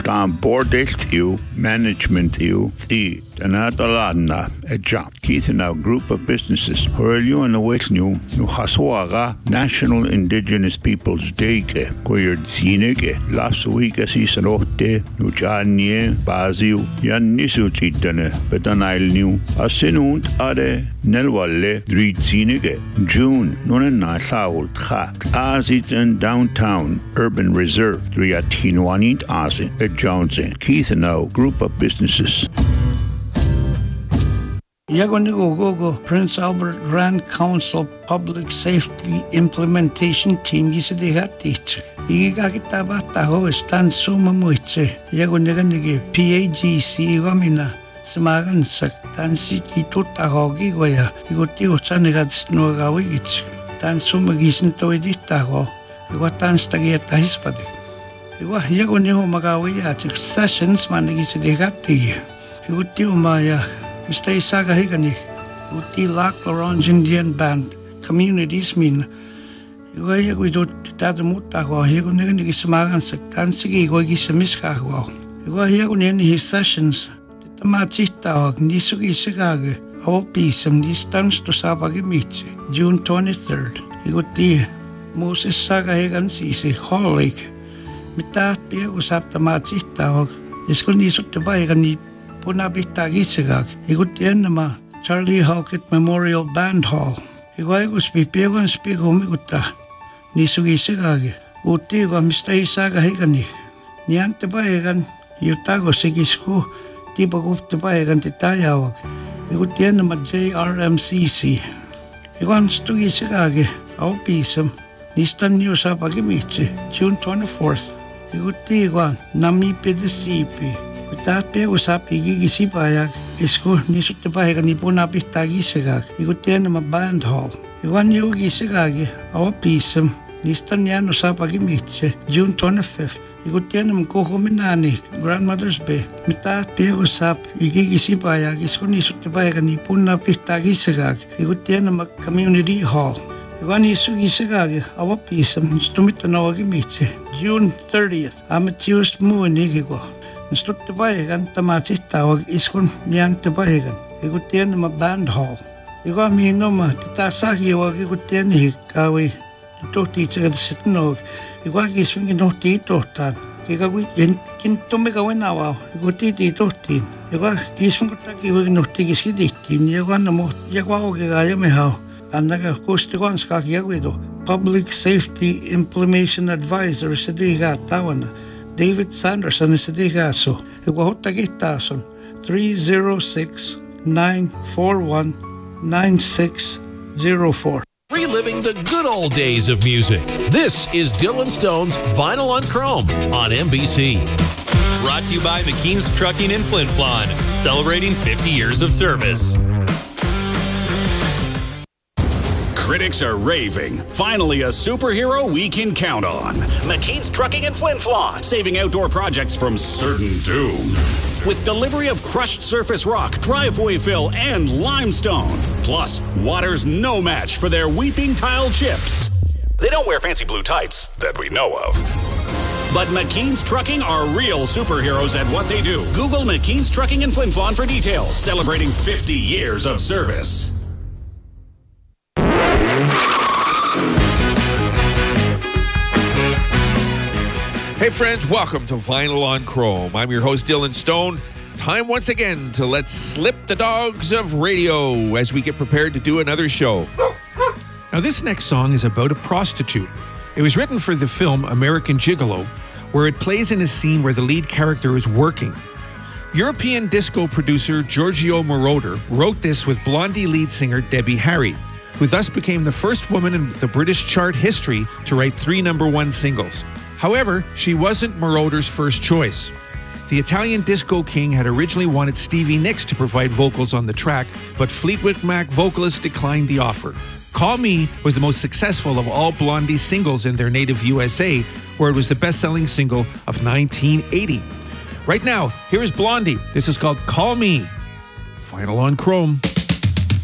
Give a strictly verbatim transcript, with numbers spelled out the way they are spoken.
Gan bordelt iw, management iw, the Danadalana, a job. Keith and our group of businesses, Hurlyu and the Westnew, Nuhaswaga, National Indigenous Peoples Day, Queer Zinege, Las Weekas Isarote, Nujanye, Bazil, Yan Nisutidane, Betanil New, Asinunt Ade, Nelwalle, Dreid Zinege, June, Nunana Saul, Kha, Azit and Downtown Urban Reserve, Triatinwanit Azi, at Johnson, Keith and our group of businesses. Yagonigogo, Prince Albert Grand Council Public Safety Implementation Team Gisidihati. Igakitaba taho stan suma muitse. Yagoniganigi P A G C Gomina. Samagan sak tansi itutahogi goya. Iguti utsanegat snogawigits. Tan suma gisinto editaho. Iguatan stagieta hispadi. Igwa yagoniho magawiya sessions manigisidihati. Iguti umaya. Mister Isaga Higani, Uti Lac Orange Indian Band, communities mean. You go to Tadamutago, he go near Samagan Sakansigi, go Gisamiskago. You go here in his sessions, the Matita, Nisugi Sigage, our piece, and these tons to Sabagimichi, June twenty-third. You go to Moses Saga Higan Sisi, Hall Lake. Mitat Pia was up the Matita, is going to the Bagan. Punabitagisiga, Igutianama, Charlie Halkett Memorial Band Hall. Iguagus Pipiagan Spigomiguta, Nisugisigagi, Utigo Mister Isaga Higani, Niantebaegan, Utago Sigisku, Tibaguf the Baegan Titayawak, Igutianama J R M C C. Iguan Stugisigagi, our pisum, Nistan News Apagimichi, June twenty-fourth. Igutiguan, Nami Pedisipi. Tapi usap igigisi payak isko nisut payak ni puna pitagi segak ikutian nama band hall iwan yogi segagi awa pisem nistan yan usap agi mitche June twenty-fifth ikutian nama kohominani grandmother's bay mitat pe usap igigisi payak isko nisut payak ni puna pitagi segak ikutian nama community hall iwan isugi segagi awa pisem stumita na agi mitche June thirtieth amateurs mu nigigo Nstut tebahegan tamatita wag iskon niyan tebahegan. Igutian nama band hall. Igo mino ma titasagi wag igutian hikawi. Ito teacher at sitnog. Igo giswing inoti itotan. Kikawi kinto me gawin awaw. Iguti itotin. Igo giswing kutaki wag inoti giskiditin. Igo namo yagwaw gigaya mehaw. Anaga kustigon skakiyagwido. Public Safety Implementation Advisor sa diga tawana. David Sanderson is the Digaso. Iwahotagitason three zero six, nine four one, nine six zero four. Reliving the good old days of music. This is Dylan Stone's Vinyl on Chrome on N B C. Brought to you by McKean's Trucking in Flin Flon, celebrating fifty years of service. Critics are raving. Finally, a superhero we can count on. McKean's Trucking in Flin Flon, saving outdoor projects from certain doom. With delivery of crushed surface rock, driveway fill, and limestone. Plus, water's no match for their weeping tile chips. They don't wear fancy blue tights that we know of. But McKean's Trucking are real superheroes at what they do. Google McKean's Trucking in Flin Flon for details. Celebrating fifty years of service. Hey friends, welcome to Vinyl on Chrome. I'm your host Dylan Stone. Time once again to let slip the dogs of radio as we get prepared to do another show. Now this next song is about a prostitute. It was written for the film American Gigolo, where it plays in a scene where the lead character is working. European disco producer Giorgio Moroder wrote this with Blondie lead singer Debbie Harry, who thus became the first woman in the British chart history to write three number one singles. However, she wasn't Moroder's first choice. The Italian disco king had originally wanted Stevie Nicks to provide vocals on the track, but Fleetwood Mac vocalists declined the offer. Call Me was the most successful of all Blondie's singles in their native U S A, where it was the best-selling single of nineteen eighty. Right now, here is Blondie. This is called Call Me. Vinyl on Chrome.